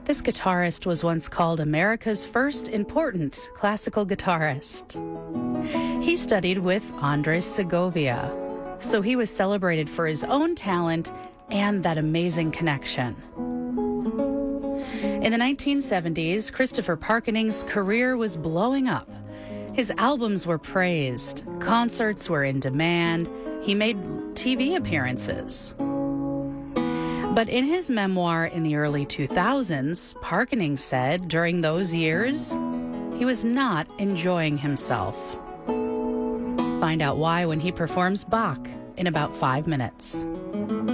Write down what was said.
This guitarist was once called America's first important classical guitarist. He studied with Andres Segovia, so he was celebrated for his own talent and that amazing connection. In the 1970s, Christopher Parkening's career was blowing up. His albums were praised, concerts were in demand, he made TV appearances. But in his memoir in the early 2000s, Parkening said during those years, he was not enjoying himself. Find out why when he performs Bach in about 5 minutes.